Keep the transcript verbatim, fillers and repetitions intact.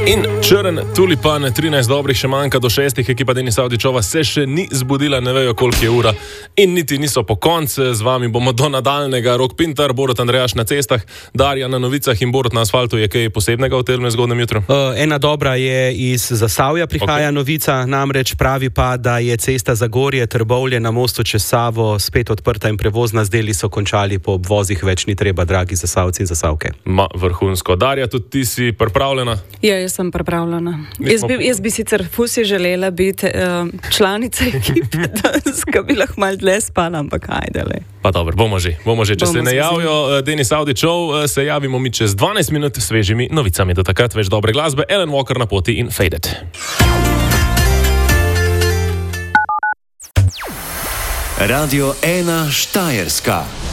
In črn tulipan, trinajst dobrih še manjka do šestih, ekipa Denisa Avdićova se še ni zbudila, ne vejo koliko je ura in niti niso po koncu. Z vami bomo do nadaljnega. Rok Pintar, Borut Andrejaš na cestah, Darja na novicah in Borut na asfaltu. Je kaj posebnega v tem zgodnem jutru? Uh, ena dobra je iz Zasavja prihaja okay. novica, namreč pravi pa, da je cesta Zagorje Trbovlje na mostu čez Savo spet odprta in prevozna, z deli so končali po obvozih, več ni treba, dragi Zasavci in Zasavke. Ma, vrhunsko. Darja, tudi ti si pripravljena? Ja, jaz sem pripravljena. Jaz bi, jaz bi sicer fusi želela biti uh, članica ekipe, da bi lahko malo dlje spala, ampak ajde le. Pa dobro, bomo že, bomo že. Če bomo se ne javijo uh, Denis Avdićov, uh, se javimo mi čez dvanajst minut s svežimi novicami. Do takrat več dobre glasbe, Alan Walker na poti in Faded. Radio ena Štajerska.